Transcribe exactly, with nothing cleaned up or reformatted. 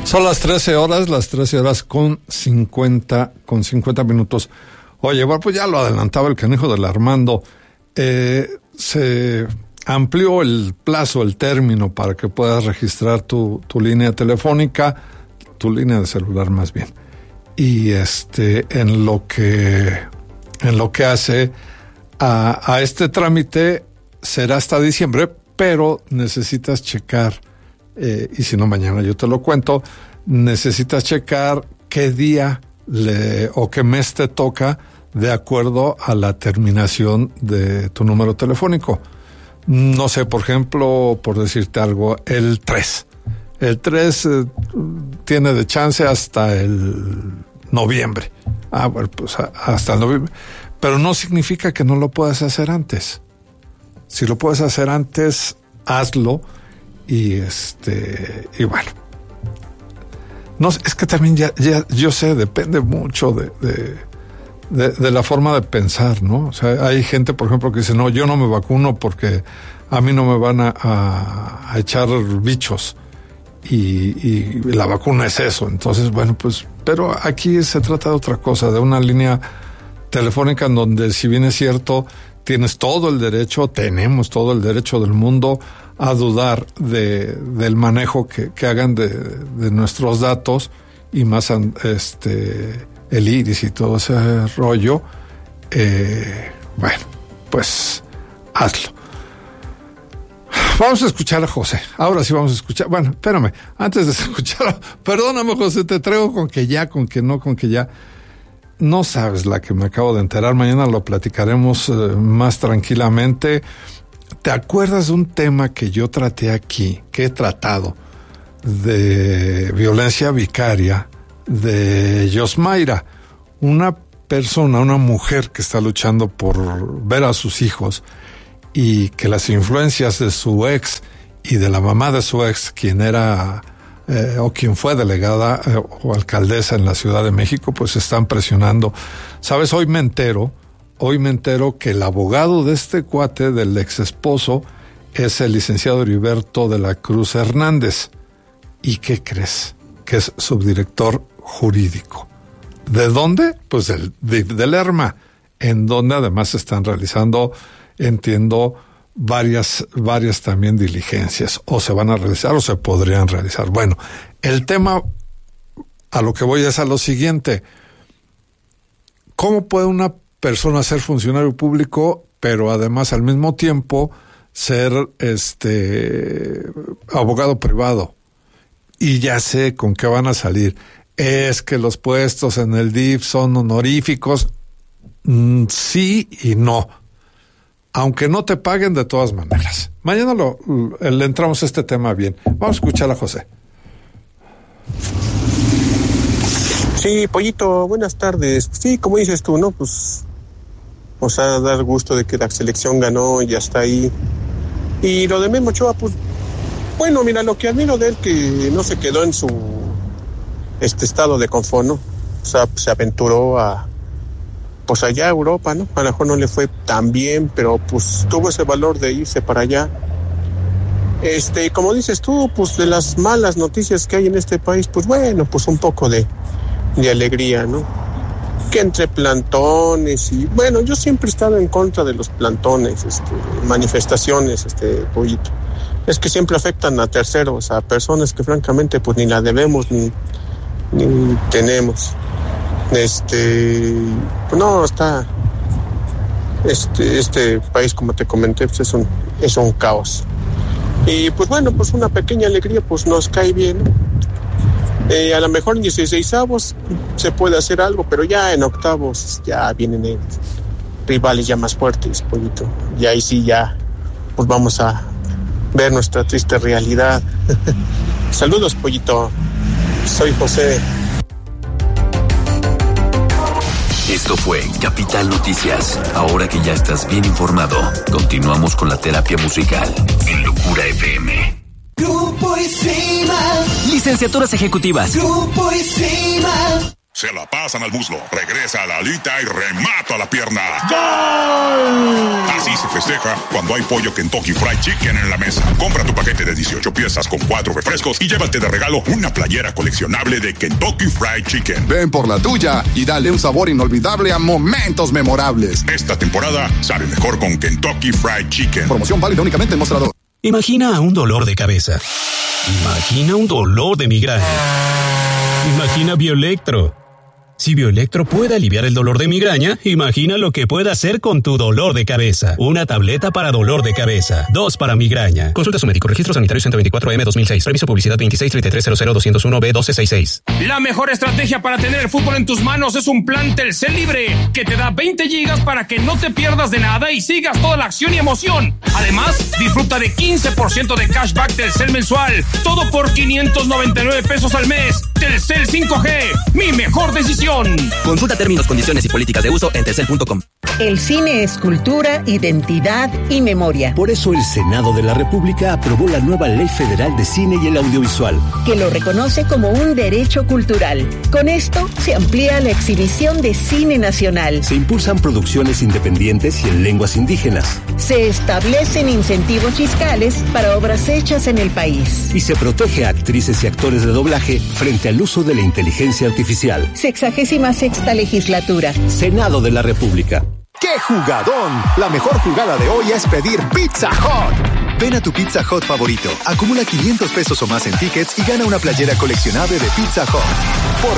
Son las trece horas, las trece horas con cincuenta, con cincuenta minutos. Oye, bueno, pues ya lo adelantaba el canijo del Armando. Eh, se amplió el plazo, el término para que puedas registrar tu, tu línea telefónica, tu línea de celular más bien. Y este, en lo que, en lo que hace a, a este trámite será hasta diciembre, pero necesitas checar, eh, y si no mañana yo te lo cuento, necesitas checar qué día le, o qué mes te toca de acuerdo a la terminación de tu número telefónico. No sé, por ejemplo, por decirte algo, el tres. El tres eh, tiene de chance hasta el noviembre. Ah, bueno, pues a, hasta el noviembre. Pero no significa que no lo puedas hacer antes. Si lo puedes hacer antes, hazlo. Y este, y bueno. No, es que también ya, ya yo sé, depende mucho de, de, de, de la forma de pensar, ¿no? O sea, hay gente, por ejemplo, que dice, no, yo no me vacuno porque a mí no me van a, a, a echar bichos. Y, y la vacuna es eso. Entonces, bueno, pues, pero aquí se trata de otra cosa, de una línea telefónica en donde, si bien es cierto, tienes todo el derecho, tenemos todo el derecho del mundo a dudar de, del manejo que, que hagan de, de nuestros datos, y más este el iris y todo ese rollo. Eh, bueno, pues hazlo. Vamos a escuchar a José. Ahora sí vamos a escuchar. Bueno, espérame. Antes de escuchar, perdóname, José, te traigo con que ya, con que no, con que ya. No sabes la que me acabo de enterar. Mañana lo platicaremos eh, más tranquilamente. ¿Te acuerdas de un tema que yo traté aquí, que he tratado, de violencia vicaria de Yosmaira? Una persona, una mujer que está luchando por ver a sus hijos, y que las influencias de su ex y de la mamá de su ex, quien era eh, o quien fue delegada eh, o alcaldesa en la Ciudad de México, pues están presionando. ¿Sabes? Hoy me entero, hoy me entero que el abogado de este cuate, del ex esposo, es el licenciado Heriberto de la Cruz Hernández. ¿Y qué crees? Que es subdirector jurídico. ¿De dónde? Pues del, de, del ERMA, en donde además se están realizando, entiendo, varias, varias también diligencias, o se van a realizar o se podrían realizar. Bueno, el tema a lo que voy es a lo siguiente. ¿Cómo puede una persona ser funcionario público, pero además al mismo tiempo ser este abogado privado? Y ya sé con qué van a salir. Es que los puestos en el D I F son honoríficos. Mm, sí y no. Aunque no te paguen de todas maneras. Mañana lo, le entramos a este tema bien. Vamos a escuchar a José. Sí, Pollito, buenas tardes. Sí, como dices tú, ¿no? Pues, o sea, dar gusto de que la selección ganó y ya está ahí. Y lo de Memo Ochoa, pues, bueno, mira, lo que admiro de él, que no se quedó en su este estado de confort, ¿no? O sea, pues, se aventuró a pues allá a Europa, ¿no? A lo mejor no le fue tan bien, pero pues tuvo ese valor de irse para allá. Este, como dices tú, pues de las malas noticias que hay en este país, pues bueno, pues un poco de, de alegría, ¿no? Que entre plantones y, bueno, yo siempre he estado en contra de los plantones, este, manifestaciones, este, Pollito. Es que siempre afectan a terceros, a personas que francamente pues ni la debemos ni, ni tenemos. Este, no, está, este, este país, como te comenté, pues es un, es un caos. Y pues bueno, pues una pequeña alegría pues nos cae bien. Eh, a lo mejor en dieciseisavos se puede hacer algo, pero ya en octavos ya vienen eh, rivales ya más fuertes, Pollito. Y ahí sí ya, pues vamos a ver nuestra triste realidad. Saludos, Pollito. Soy José. Esto fue Capital Noticias. Ahora que ya estás bien informado, continuamos con la terapia musical en Locura F M. Grupo Isil. Licenciaturas ejecutivas. Grupo Isil. Se la pasan al muslo, regresa a la alita y remata la pierna. ¡Gol! Así se festeja cuando hay pollo Kentucky Fried Chicken en la mesa. Compra tu paquete de dieciocho piezas con cuatro refrescos y llévate de regalo una playera coleccionable de Kentucky Fried Chicken. Ven por la tuya y dale un sabor inolvidable a momentos memorables. Esta temporada sabe mejor con Kentucky Fried Chicken. Promoción válida únicamente en mostrador. Imagina un dolor de cabeza. Imagina un dolor de migraña. Imagina Bioelectro. Si Bioelectro puede aliviar el dolor de migraña, imagina lo que puede hacer con tu dolor de cabeza. Una tableta para dolor de cabeza. Dos para migraña. Consulta a su médico. Registro sanitario ciento veinticuatro M dos mil seis. Reviso publicidad veintiséis treinta y tres cero cero doscientos uno B doce sesenta y seis. La mejor estrategia para tener el fútbol en tus manos es un plan Telcel Libre que te da veinte gigas para que no te pierdas de nada y sigas toda la acción y emoción. Además, disfruta de quince por ciento de cashback Telcel mensual. Todo por quinientos noventa y nueve pesos al mes. Telcel cinco G. Mi mejor decisión. Consulta términos, condiciones y políticas de uso en telcel punto com. El cine es cultura, identidad y memoria. Por eso el Senado de la República aprobó la nueva Ley Federal de Cine y el Audiovisual, que lo reconoce como un derecho cultural. Con esto se amplía la exhibición de cine nacional. Se impulsan producciones independientes y en lenguas indígenas. Se establecen incentivos fiscales para obras hechas en el país. Y se protege a actrices y actores de doblaje frente al uso de la inteligencia artificial. Sexagésima sexta legislatura. Senado de la República. ¡Qué jugadón! La mejor jugada de hoy es pedir Pizza Hut. Ven a tu Pizza Hut favorito, acumula quinientos pesos o más en tickets y gana una playera coleccionable de Pizza Hut. Por